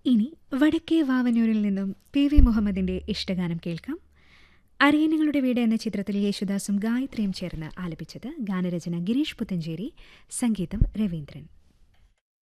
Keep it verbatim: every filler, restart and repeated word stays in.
ഇനി വടക്കേ വാവന്നൂരിൽ നിന്നും പി വി മുഹമ്മദിന്റെ ഇഷ്ടഗാനം കേൾക്കാം. അരയന്നങ്ങളുടെ വീട് എന്ന ചിത്രത്തിൽ യേശുദാസും ഗായത്രിയും ചേർന്ന് ആലപിച്ചത്. ഗാനരചന ഗിരീഷ് പുത്തഞ്ചേരി, സംഗീതം രവീന്ദ്രൻ.